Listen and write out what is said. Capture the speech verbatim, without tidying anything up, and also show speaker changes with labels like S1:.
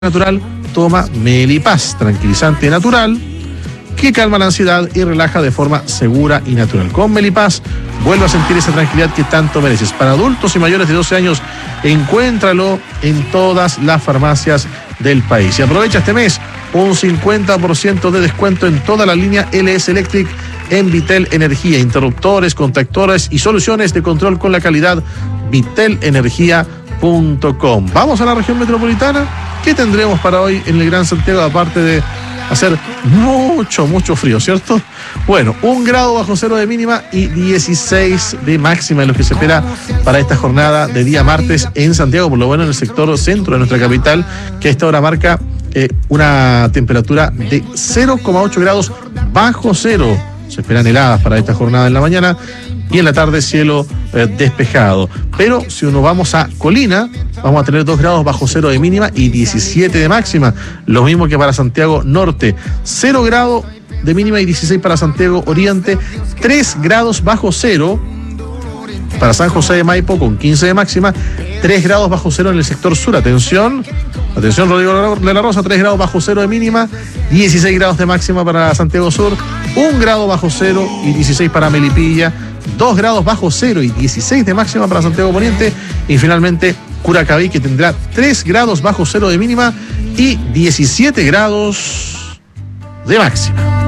S1: natural, toma Melipaz, tranquilizante natural que calma la ansiedad y relaja de forma segura y natural. Con Melipaz vuelve a sentir esa tranquilidad que tanto mereces. Para adultos y mayores de doce años, encuéntralo en todas las farmacias del país. Y aprovecha este mes un cincuenta por ciento de descuento en toda la línea L S Electric en Vitel Energía, interruptores, contactores y soluciones de control con la calidad vitel energía punto com. Vamos a la región metropolitana. ¿Qué tendremos para hoy en el Gran Santiago, aparte de hacer mucho, mucho frío, ¿cierto? Bueno, un grado bajo cero de mínima y dieciséis de máxima, en lo que se espera para esta jornada de día martes en Santiago, por lo bueno en el sector centro de nuestra capital, que a esta hora marca eh, una temperatura de cero coma ocho grados bajo cero. Se esperan heladas para esta jornada en la mañana y en la tarde cielo eh, despejado. Pero si nos vamos a Colina, vamos a tener dos grados bajo cero de mínima y diecisiete de máxima. Lo mismo que para Santiago Norte. cero grados de mínima y dieciséis para Santiago Oriente. tres grados bajo cero para San José de Maipo con quince de máxima. tres grados bajo cero en el sector sur. Atención, atención Rodrigo de la Rosa, tres grados bajo cero de mínima, dieciséis grados de máxima para Santiago Sur, un grado bajo cero y dieciséis para Melipilla, dos grados bajo cero y dieciséis de máxima para Santiago Poniente, y finalmente Curacaví, que tendrá tres grados bajo cero de mínima y diecisiete grados de máxima.